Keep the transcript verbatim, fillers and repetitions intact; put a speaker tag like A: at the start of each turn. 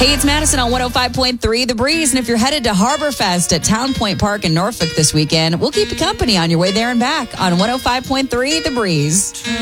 A: Hey, it's Madison on one oh five point three The Breeze. And if you're headed to Harborfest at Town Point Park in Norfolk this weekend, we'll keep you company on your way there and back on one oh five point three The Breeze.